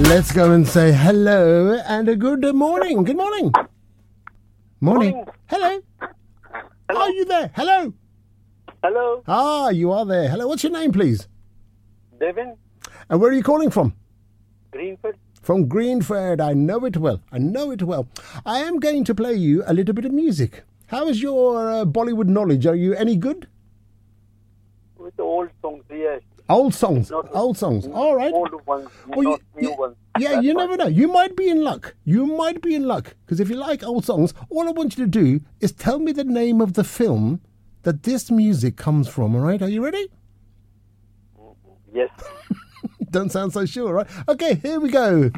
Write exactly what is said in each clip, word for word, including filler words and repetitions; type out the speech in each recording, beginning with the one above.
Let's go and say hello and a good morning. Good morning. Morning. Morning. Hello. Hello. Are you there? Hello. Hello, Ah, you are there. Hello. What's your name, please? Devin, And where are you calling from? Greenford. From Greenford. I know it well. I know it well. I am going to play you a little bit of music. How is your uh, Bollywood knowledge? Are you any good? With the old songs, yes. Old songs. Not- Old songs. All right. Old ones, Well, not you- new you- ones. Yeah, That's you fine. never know. You might be in luck. You might be in luck. Because if you like old songs, all I want you to do is tell me the name of the film that this music comes from, all right? Are you ready? Yes. Don't sound so sure, right? Okay, here we go.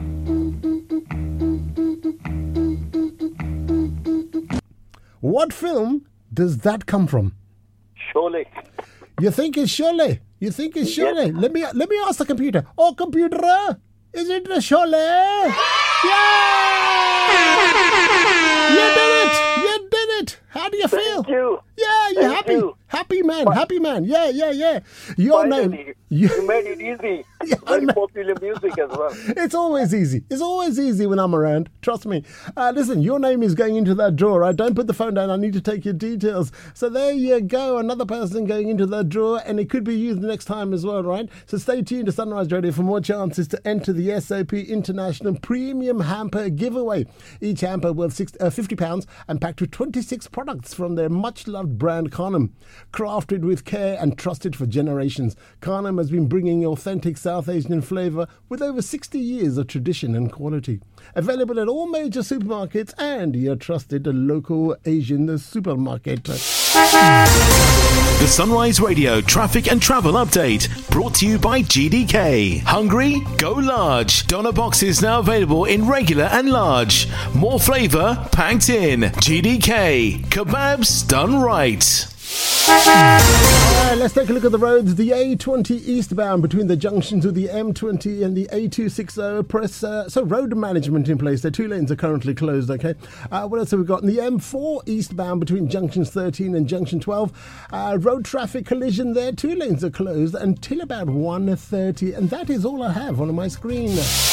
What film does that come from? Sholay. You think it's Sholay? You think it's Sholay? Let me let me ask the computer. Oh, computer, is it the Sholay? Yeah! You did it! You did it! How do you feel? Thank you. Yeah, you're Thank happy. you. Happy man, happy man. Yeah, yeah, yeah. Your Finally, name. you made it easy. Yeah, I Very know. popular music as well. It's always easy. It's always easy when I'm around. Trust me. Uh, listen, your name is going into that drawer, right? Don't put the phone down. I need to take your details. So there you go. Another person going into that drawer, and it could be used next time as well, right? So stay tuned to Sunrise Radio for more chances to enter the S O P International Premium Hamper Giveaway. Each hamper worth six, uh, fifty pounds and packed with twenty-six products from their much-loved brand Carnum. Crafted with care and trusted for generations, Carnum has been bringing authentic South Asian flavour with over sixty years of tradition and quality. Available at all major supermarkets and your trusted local Asian supermarket. The Sunrise Radio traffic and travel update brought to you by G D K. Hungry? Go large. Doner boxes now available in regular and large. More flavour packed in. G D K. Kebabs done right. Alright, let's take a look at the roads. The A twenty eastbound between the junctions of the M twenty and the A two sixty. Press, uh, so road management in place. The two lanes are currently closed, okay? Uh, what else have we got? In the M four eastbound between junctions thirteen and junction twelve. Uh, road traffic collision there. Two lanes are closed until about one thirty. And that is all I have on my screen.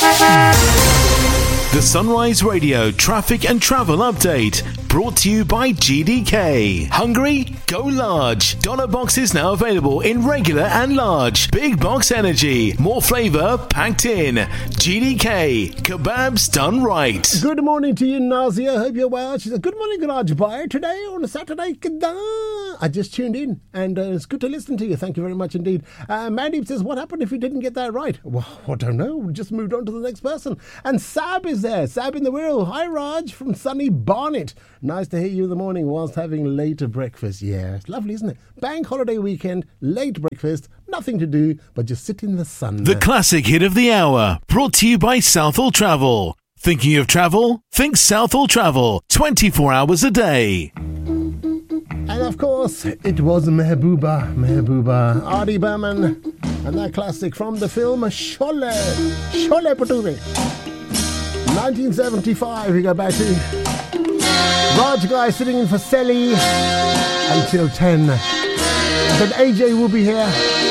The Sunrise Radio traffic and travel update brought to you by G D K. Hungry? Go large. Dollar boxes now available in regular and large. Big box energy. More flavour packed in. G D K. Kebabs done right. Good morning to you, Nazia. Hope you're well. She said, good morning, Garage Buyer. Today on a Saturday, Kedah. I just tuned in and uh, it's good to listen to you. Thank you very much indeed. Uh, Mandeep says, what happened if you didn't get that right? Well, I don't know. We just moved on to the next person. And Sab is there. Sab in the wheel. Hi, Raj from sunny Barnet. Nice to hear you in the morning whilst having later breakfast. Yeah, it's lovely, isn't it? Bank holiday weekend, late breakfast, nothing to do but just sit in the sun. The classic hit of the hour brought to you by Southall Travel. Thinking of travel? Think Southall Travel. twenty-four hours a day. And of course, it was Mehbooba, Mehbooba, Adi Burman, and that classic from the film Sholay, Sholay Bhature. nineteen seventy-five, we go back to Raj Guy sitting in for Selly until ten. Then A J will be here.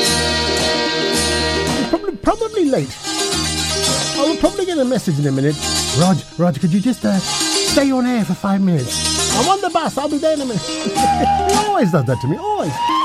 He's probably, probably late. I will probably get a message in a minute. Raj, Raj, could you just uh, stay on air for five minutes? I'm on the bus, I'll be there in a minute. He always does that to me, always.